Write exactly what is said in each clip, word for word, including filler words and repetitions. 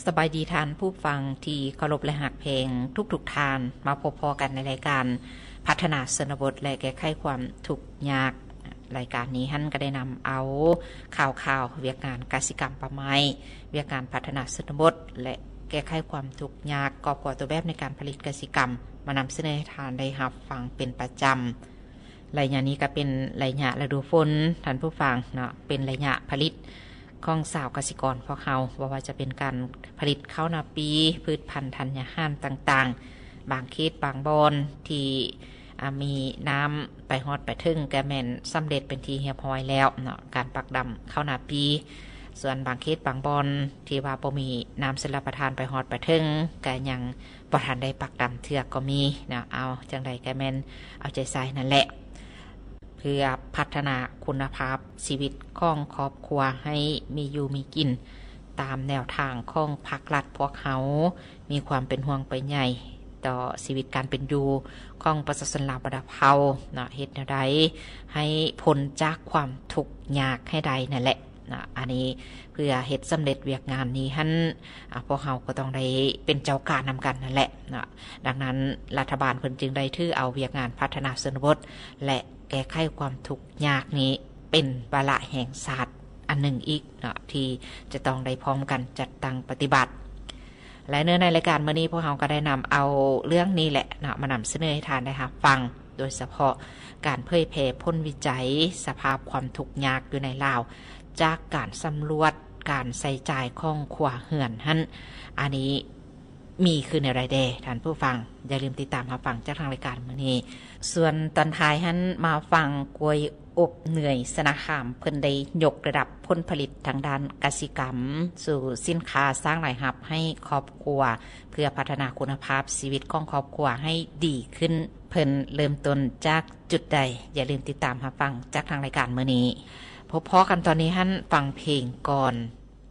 สบายดีท่านผู้ฟังที่เคารพและหักเพลงทุกๆทานมาพบพอกันในรายการพัฒนาชนบทและแก้ไขความทุกข์ยากรายการนี้ท่านก็ได้นำเอาข่าวข่าวเวียกงานกสิกรรมป่าไม้เวียกงานพัฒนาชนบทและแก้ไขความทุกข์ยากกอบก่อตัวแบบในการผลิตกสิกรรมมานำเสนอให้ทานได้รับฟังเป็นประจำระยะนี้ก็เป็นระยะฤดูฝนท่านผู้ฟังเนาะเป็นระยะผลิตของสาวเกษตรกรพวกเขาว่าจะเป็นการผลิตข้าวนาปีพืชพันธุ์ธัญญาหารต่างๆบางเขตบางบอนที่มีน้ำไปฮอดไปถึงแกแมนสำเร็จเป็นทีเรียบร้อยแล้วเนาะการปักดำข้าวนาปีส่วนบางเขตบางบอนที่ว่าบ่มีน้ำสลับประทานไปฮอดไปถึงก็ยังบ่ทันได้ปักดำเทือกก็มีเนาะเอาจังใดแกแมนเอาใจใส่นั่นแหละเพื่อพัฒนาคุณภาพชีวิตของครอบครัวให้มีอยู่มีกินตามแนวทางของภาครัฐพวกเขามีความเป็นห่วงเป็นใยต่อชีวิตการเป็นอยู่ของประชาชนลาวบรรดาเผ่าเนาะเฮ็ดแนวใดให้พ้นจากความทุกข์ยากให้ใดนั่นแหละนะอันนี้เพื่อเฮ็ดสำเร็จเวียกงานนี้หั่นพวกเขาก็ต้องได้เป็นเจ้าการนำกันนั่นแหละนะดังนั้นรัฐบาลเพิ่นจึงได้ถือเอาเวียกงานพัฒนาชนบทและแก้ไขความทุกข์ยากนี้เป็นวาระแห่งชาติอันหนึ่งอีกเนาะที่จะต้องได้พร้อมกันจัดตั้งปฏิบัติและเนื้อในรายการมื้อนี้พวกเราก็ได้นำเอาเรื่องนี้แหละเนาะมานำเสนอให้ทานได้รับฟังโดยเฉพาะการเผยแพร่ผลวิจัยสภาพความทุกข์ยากอยู่ในลาวจากการสำรวจการใส่จ่ายของครัวเรือนหั่นอันนี้มีคือในรายเดย์ท่านผู้ฟังอย่าลืมติดตามมาฟังจากทางรายการมื้อนี้ส่วนตอนท้ายหั่นมาฟังกวยอบเหนื่อยสนาขามเพิ่นได้ยกระดับผลผลิตทางด้านกสิกรรมสู่สินค้าสร้างรายรับให้ครอบครัวเพื่อพัฒนาคุณภาพชีวิตของครอบครัวให้ดีขึ้นเพิ่นเริ่มต้นจากจุดใดอย่าลืมติดตามมาฟังจากทางรายการมื้อนี้พบพอกันตอนนี้หั่นฟังเพลงก่อน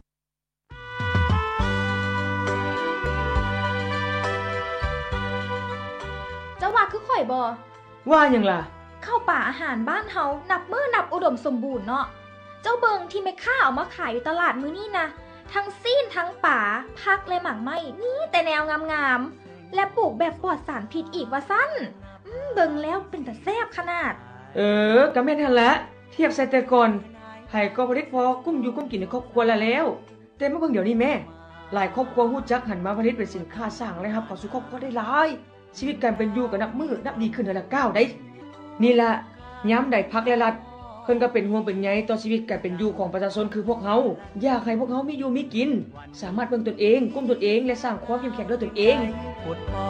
จะว่าคือข่อยบ่ว่าหยังล่ะข้าวป่าอาหารบ้านเฮานับมื้อนับอุดมสมบูรณ์เนาะเจ้าเบิงที่แม่ค้าเอามาขายอยู่ตลาดมื้อนี้นะทั้งซีนทั้งป่าผักและหมากไม้นี่แต่แนวงามๆและปลูกแบบปลอดสารพิษอีกว่าซั่นอืมเบิงแล้วเป็นตาแซ่บขนาดเออก็แม่นหั่นละเทียบใส่แต่ก่อนไผก็ผลิตพอกุ้มอยู่กุ้มกินในครอบครัวแล้วแล้วแต่มาเบิ่งเดี๋ยวนี้แม่หลายครอบครัวฮู้จักหันมาผลิตเป็นสินค้าสร้างรายรับเข้าสู่ครอบครัวได้หลายชีวิตการเป็นอยู่ก็นับมื้อนับดีขึ้นแต่ละก้าวได้นี่ล่ะยามใดพักและรัฐเพิ่นก็เป็นห่วงเป็นใยต่อชีวิตการเป็นอยู่ของประชาชนคือพวกเฮาอยากให้พวกเฮามีอยู่มีกินสามารถเบิ่งตนเองกุมตนเองและสร้างความเข้มแข็งด้วยตนเอง